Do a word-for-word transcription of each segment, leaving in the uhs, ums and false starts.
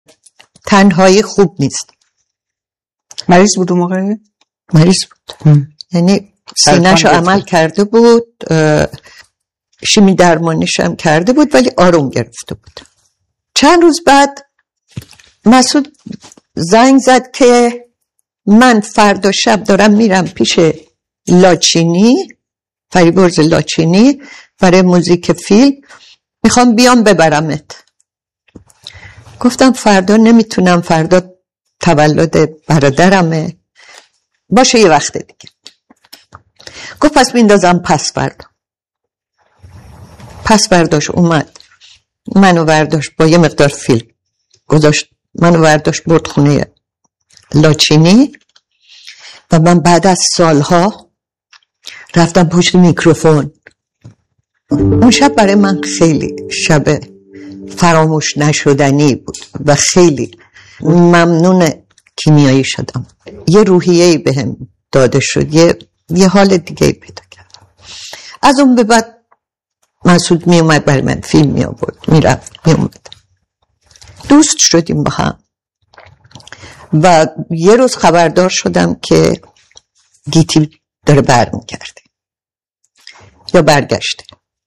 تنهایی خوب نیست. مریض بود اون موقع؟ مریض بود هم. یعنی سینه‌شو عمل کرده بود، شیمی درمانیش هم کرده بود ولی آروم گرفته بود. چند روز بعد مسعود زنگ زد که من فردا شب دارم میرم پیش لاچینی، فریبرز لاچینی برای موزیک فیلم، میخوام بیام ببرمت. گفتم فردا نمیتونم، فردا تولد برادرمه، باشه یه وقت دیگه. گفت پس میندازم پس فردا. پس برداشت اومد منو برداشت با یه مقدار فیلم گذاشت، منو برداشت برد خونه لاچینی و من بعد از سالها رفتم پشت میکروفون. اون شب برای من خیلی شب فراموش نشدنی بود و خیلی ممنون کیمیایی شدم. یه روحیه‌ای بهم داده شد، یه یه حال دیگه پیدا کردم. از اون به بعد مسعود می اومد برای من فیلم می آورد، می رفت می اومد، دوست شدیم با هم. و یه روز خبردار شدم که گیتی داره برمیگرده یا برگشته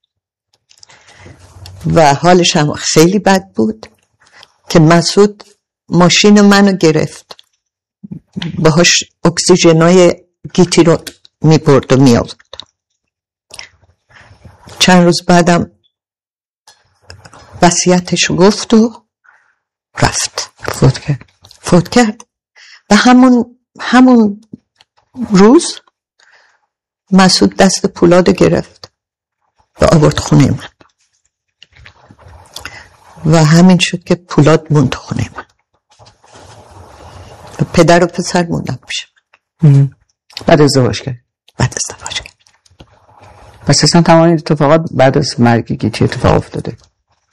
و حالش هم خیلی بد بود که مسعود ماشین منو گرفت، باهاش اکسیژنای گیتی رو می برد و می آورد. چند روز بعدم وصیتش گفت و رفت، فوت کرد. فوت کرد و همون همون روز مسعود دست پولادو گرفت و آورد خونه من و همین شد که پولاد موند خونه من و پدر و پسر موندم میشه. بعد ازدواج کرد؟ بعد ازدواج کرد. پس اصلا تمام اتفاقات بعد از مرگ گیتی اتفاق افتاده؟